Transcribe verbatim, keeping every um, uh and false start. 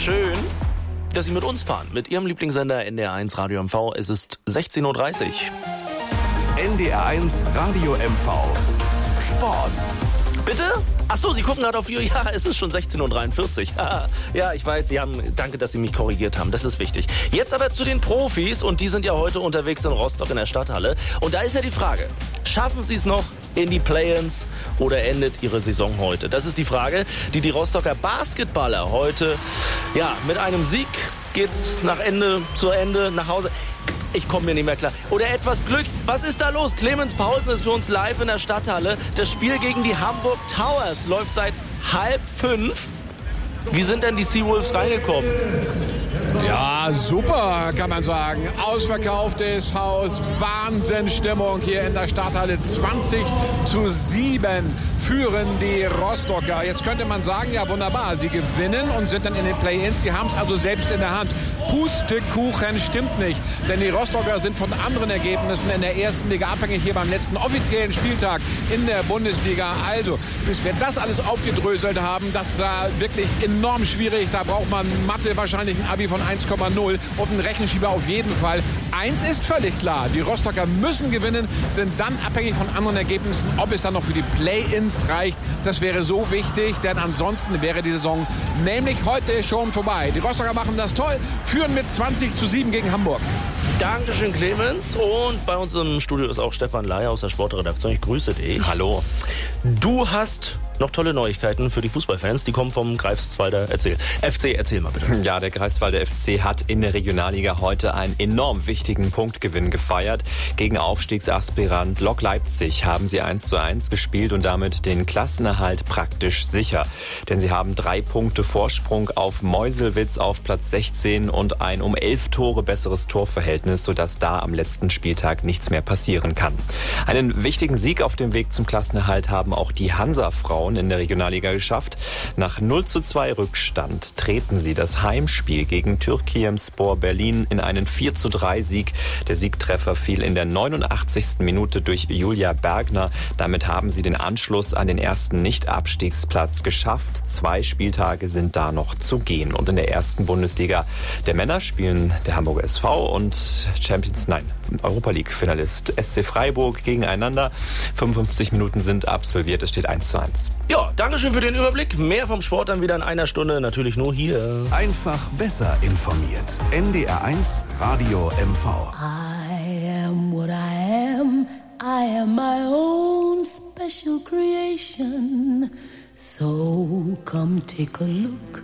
schön, dass Sie mit uns fahren, mit Ihrem Lieblingssender N D R eins Radio M V. Es ist sechzehn Uhr dreißig. N D R eins Radio M V. Sport. Bitte? Ach so, Sie gucken gerade auf die Uhr. Ja, es ist schon sechzehn Uhr dreiundvierzig. Ja, ich weiß, Sie haben, danke, dass Sie mich korrigiert haben. Das ist wichtig. Jetzt aber zu den Profis. Und die sind ja heute unterwegs in Rostock in der Stadthalle. Und da ist ja die Frage, schaffen Sie es noch in die Play-ins oder endet Ihre Saison heute? Das ist die Frage, die die Rostocker Basketballer heute, ja, mit einem Sieg geht's nach Ende, zu Ende, nach Hause. Ich komme mir nicht mehr klar. Oder etwas Glück. Was ist da los? Clemens Pausen ist für uns live in der Stadthalle. Das Spiel gegen die Hamburg Towers läuft seit halb fünf. Wie sind denn die Seawolves reingekommen? Ja, super, kann man sagen. Ausverkauftes Haus, Wahnsinnsstimmung hier in der Stadthalle. zwanzig zu sieben führen die Rostocker. Jetzt könnte man sagen, ja wunderbar, sie gewinnen und sind dann in den Play-ins. Sie haben es also selbst in der Hand. Pustekuchen, stimmt nicht. Denn die Rostocker sind von anderen Ergebnissen in der ersten Liga abhängig, hier beim letzten offiziellen Spieltag in der Bundesliga. Also, bis wir das alles aufgedröselt haben, das war wirklich enorm schwierig. Da braucht man Mathe, wahrscheinlich ein Abi von eins Komma null und einen Rechenschieber auf jeden Fall. Eins ist völlig klar, die Rostocker müssen gewinnen, sind dann abhängig von anderen Ergebnissen, ob es dann noch für die Play-ins reicht. Das wäre so wichtig, denn ansonsten wäre die Saison nämlich heute schon vorbei. Die Rostocker machen das toll, führen mit zwanzig zu sieben gegen Hamburg. Dankeschön, Clemens. Und bei uns im Studio ist auch Stefan Leier aus der Sportredaktion. Ich grüße dich. Hallo. Du hast noch tolle Neuigkeiten für die Fußballfans. Die kommen vom Greifswalder Erzähl. F C, erzähl mal bitte. Ja, der Greifswalder F C hat in der Regionalliga heute einen enorm wichtigen Punktgewinn gefeiert. Gegen Aufstiegsaspirant Lok Leipzig haben sie eins zu eins gespielt und damit den Klassenerhalt praktisch sicher. Denn sie haben drei Punkte Vorsprung auf Meuselwitz auf Platz sechzehn und ein um elf Tore besseres Torverhältnis, sodass da am letzten Spieltag nichts mehr passieren kann. Einen wichtigen Sieg auf dem Weg zum Klassenerhalt haben auch die Hansa-Frauen in der Regionalliga geschafft. Nach null zu zwei Rückstand treten sie das Heimspiel gegen Türkiyemspor Berlin in einen vier zu drei Sieg. Der Siegtreffer fiel in der neunundachtzigsten Minute durch Julia Bergner. Damit haben sie den Anschluss an den ersten Nicht-Abstiegsplatz geschafft. Zwei Spieltage sind da noch zu gehen. Und in der ersten Bundesliga der Männer spielen der Hamburger S V und Champions, nein, Europa League-Finalist S C Freiburg gegeneinander. fünfundfünfzig Minuten sind absolviert, es steht eins zu eins. Ja, dankeschön für den Überblick. Mehr vom Sport dann wieder in einer Stunde, natürlich nur hier. Einfach besser informiert. N D R eins Radio M V. I am what I am. I am my own special creation. So come take a look